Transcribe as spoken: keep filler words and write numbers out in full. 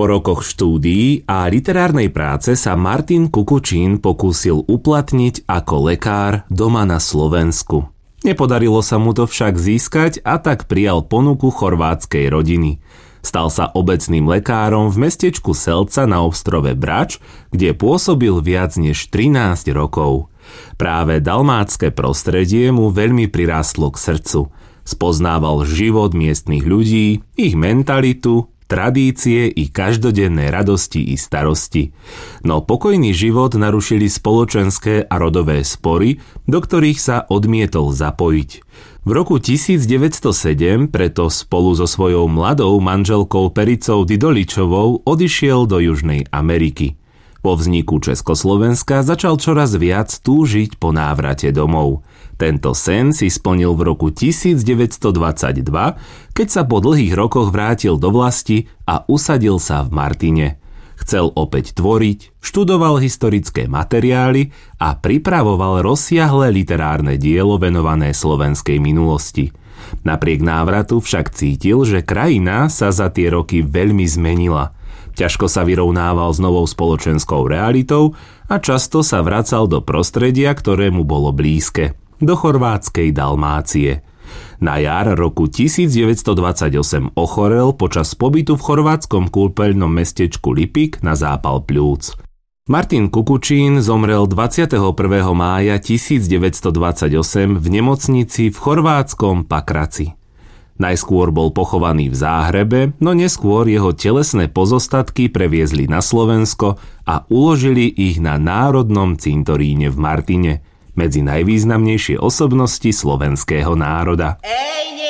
Po rokoch štúdií a literárnej práce sa Martin Kukučín pokúsil uplatniť ako lekár doma na Slovensku. Nepodarilo sa mu to však získať a tak prijal ponuku chorvátskej rodiny. Stal sa obecným lekárom v mestečku Selca na ostrove Brač, kde pôsobil viac než trinásť rokov. Práve dalmátske prostredie mu veľmi prirástlo k srdcu. Spoznával život miestnych ľudí, ich mentalitu, tradície i každodenné radosti i starosti. No pokojný život narušili spoločenské a rodové spory, do ktorých sa odmietol zapojiť. V roku tisícdeväťstosedem preto spolu so svojou mladou manželkou Pericou Didoličovou odišiel do Južnej Ameriky. Po vzniku Československa začal čoraz viac túžiť po návrate domov. Tento sen si splnil v roku tisícdeväťstodvadsaťdva, keď sa po dlhých rokoch vrátil do vlasti a usadil sa v Martine. Chcel opäť tvoriť, študoval historické materiály a pripravoval rozsiahle literárne dielo venované slovenskej minulosti. Napriek návratu však cítil, že krajina sa za tie roky veľmi zmenila. Ťažko sa vyrovnával s novou spoločenskou realitou a často sa vracal do prostredia, ktoré mu bolo blízke, do chorvátskej Dalmácie. Na jar roku tisícdeväťstodvadsaťosem ochorel počas pobytu v chorvátskom kúpeľnom mestečku Lipik na zápal pľúc. Martin Kukučín zomrel dvadsiateho prvého mája tisícdeväťstodvadsaťosem v nemocnici v chorvátskom Pakraci. Najskôr bol pochovaný v Záhrebe, no neskôr jeho telesné pozostatky previezli na Slovensko a uložili ich na Národnom cintoríne v Martine, medzi najvýznamnejšie osobnosti slovenského národa.